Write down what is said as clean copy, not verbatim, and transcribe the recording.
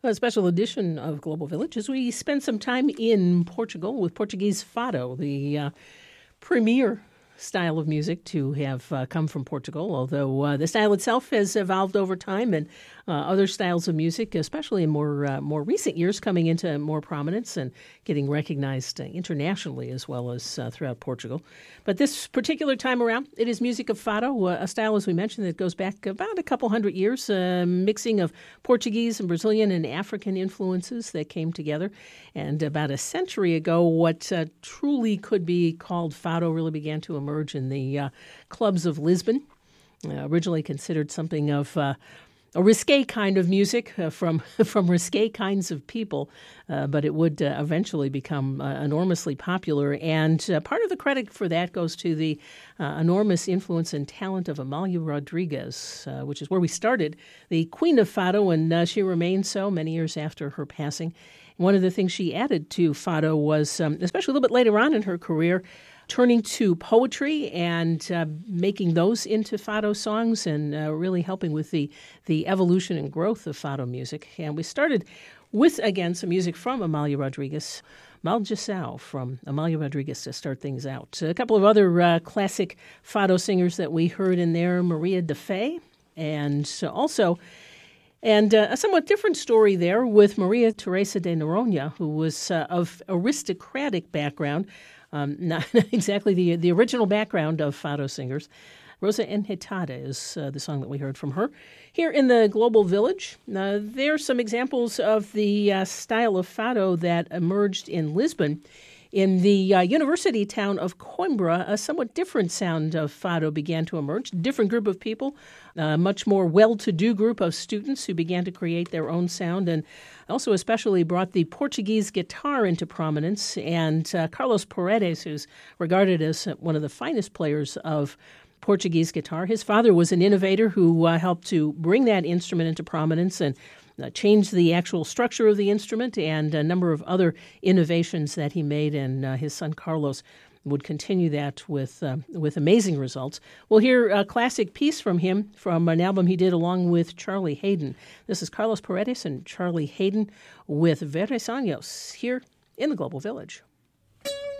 A special edition of Global Village as we spend some time in Portugal with Portuguese fado, the premier style of music to have come from Portugal, although the style itself has evolved over time, and other styles of music, especially in more recent years, coming into more prominence and getting recognized internationally as well as throughout Portugal. But this particular time around, it is music of fado, a style, as we mentioned, that goes back about a couple hundred years, mixing of Portuguese and Brazilian and African influences that came together. And about a century ago, what truly could be called fado really began to emerge in the clubs of Lisbon, originally considered something of a risque kind of music from risque kinds of people, but it would eventually become enormously popular. And part of the credit for that goes to the enormous influence and talent of Amália Rodrigues, which is where we started, the queen of fado, and she remained so many years after her passing. One of the things she added to fado was, especially a little bit later on in her career, turning to poetry and making those into fado songs and really helping with the evolution and growth of fado music. And we started with, again, some music from Amália Rodrigues, Maldição from Amália Rodrigues to start things out. A couple of other classic fado singers that we heard in there, Maria de Fé, and also... And a somewhat different story there with Maria Teresa de Noronha, who was of aristocratic background, not exactly the original background of fado singers. Rosa Enjetada is the song that we heard from her. Here in the Global Village, there are some examples of the style of fado that emerged in Lisbon. In the university town of Coimbra, a somewhat different sound of fado began to emerge. Different group of people, a much more well-to-do group of students who began to create their own sound, and also especially brought the Portuguese guitar into prominence. And Carlos Paredes, who's regarded as one of the finest players of Portuguese guitar, his father was an innovator who helped to bring that instrument into prominence and changed the actual structure of the instrument, and a number of other innovations that he made, and his son Carlos would continue that with amazing results. We'll hear a classic piece from him from an album he did along with Charlie Haydn. This is Carlos Paredes and Charlie Haydn with Verdes Años here in the Global Village.